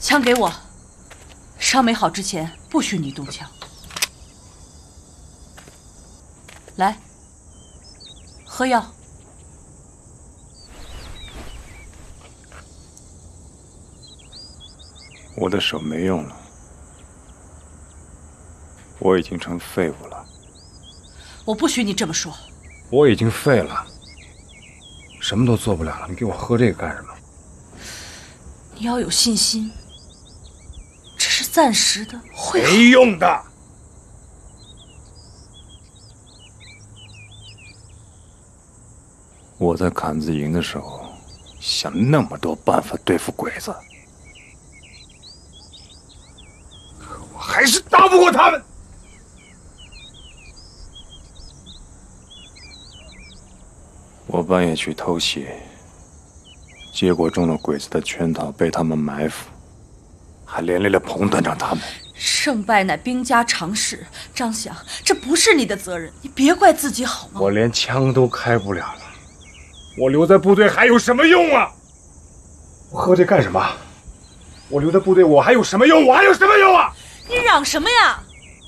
枪给我，伤没好之前不许你动枪。来，喝药。 我的手没用了，我已经成废物了。 我不许你这么说。 我已经废了，什么都做不了了。你给我喝这个干什么？ 你要有信心，这是暂时的，会好。 没用的。我在坎子营的时候，想那么多办法对付鬼子，可我还是打不过他们。我半夜去偷鞋，结果中了鬼子的圈套，被他们埋伏，还连累了彭团长他们。 胜败乃兵家常事，张翔，这不是你的责任，你别怪自己好吗？ 我连枪都开不了了，我留在部队还有什么用啊？我喝这干什么？我留在部队我还有什么用？我还有什么用啊？ 你嚷什么呀？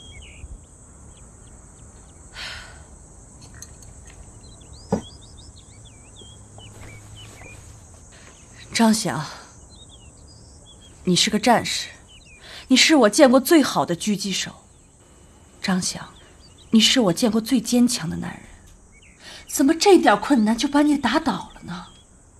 张翔，你是个战士，你是我见过最好的狙击手。张翔，你是我见过最坚强的男人，怎么这点困难就把你打倒了呢？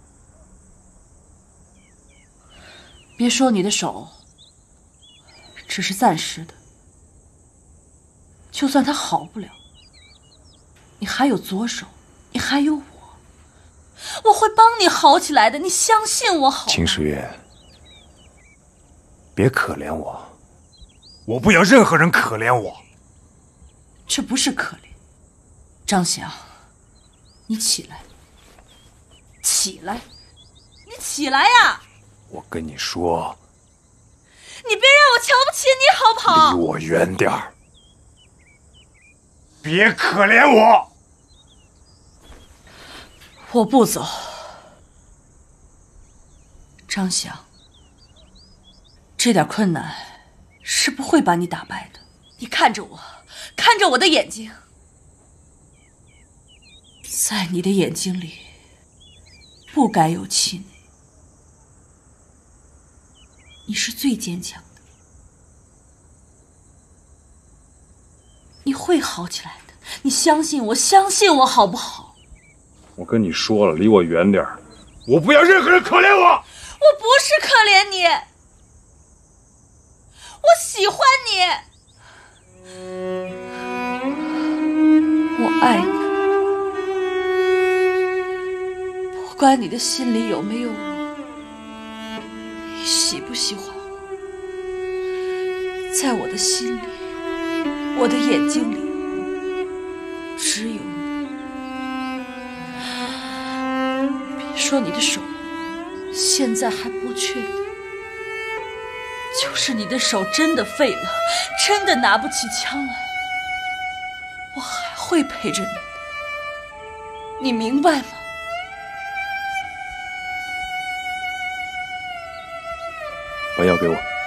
别说你的手只是暂时的，就算它好不了，你还有左手，你还有我会帮你好起来的，你相信我好吗？ 秦时月，别可怜我，我不要任何人可怜我。 这不是可怜，张翔，你起来，起来，你起来呀！ 我跟你说， 你别让我瞧不起你好不好？ 离我远点儿，别可怜我。 我不走，张翔，这点困难是不会把你打败的。你看着我，看着我的眼睛，在你的眼睛里不该有气馁。你是最坚强的，你会好起来的，你相信我，相信我好不好？ 我跟你说了，离我远点儿，我不要任何人可怜我。 我不是可怜你，我喜欢你，我爱你。不管你的心里有没有我，你喜不喜欢我，在我的心里，我的眼睛里，只有你。说你的手现在还不确定，就是你的手真的废了，真的拿不起枪来，我还会陪着你的，你明白吗？ 把药给我。